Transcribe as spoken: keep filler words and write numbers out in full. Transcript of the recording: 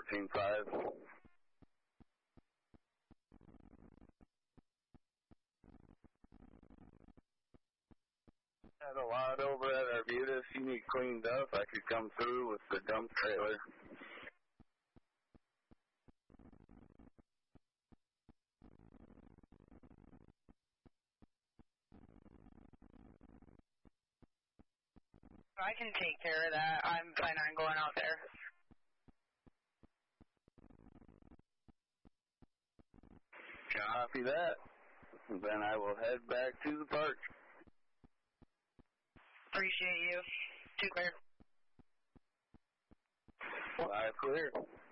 fourteen five. Had a lot over at Arbutus. You need cleaned up. I could come through with the dump trailer. I can take care of that. I'm planning on going out there. Copy that. Then I will head back to the park. Appreciate you. Too clear. Live clear.